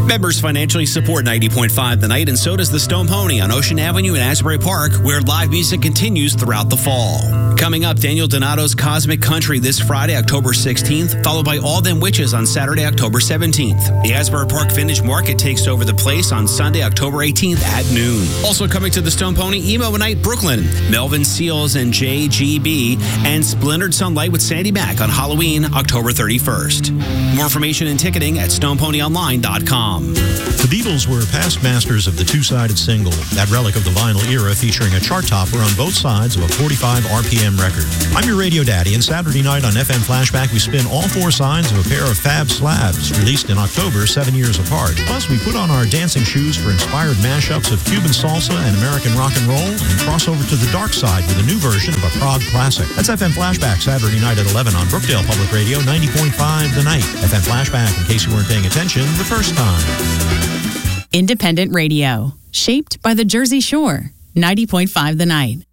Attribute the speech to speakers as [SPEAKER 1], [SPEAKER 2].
[SPEAKER 1] Members financially support 90.5 The Night, and so does the Stone Pony on Ocean Avenue in Asbury Park, where live music continues throughout the fall. Coming up, Daniel Donato's Cosmic Country this Friday, October 16th, followed by All Them Witches on Saturday, October 17th. The Asbury Park Vintage Market takes over the place on Sunday, October 18th at noon. Also coming to the Stone Pony, Emo Night Brooklyn, Melvin Seals and JGB, and Splintered Sunlight with Sandy Mack on Halloween, October 31st. More information and ticketing at stoneponyonline.com.
[SPEAKER 2] The Beatles were past masters of the two-sided single, that relic of the vinyl era featuring a chart topper on both sides of a 45 RPM record. I'm your radio daddy, and Saturday night on FM Flashback, we spin all four sides of a pair of Fab Slabs, released in October, 7 years apart. Plus, we put on our dancing shoes for inspired mashups of Cuban salsa and American rock and roll, and cross over to the dark side with a new version of a prog classic. That's FM Flashback, Saturday night at 11 on Brookdale Public Radio, 90.5 The Night. FM Flashback, in case you weren't paying attention the first time.
[SPEAKER 3] Independent radio, shaped by the Jersey Shore, 90.5 The Night.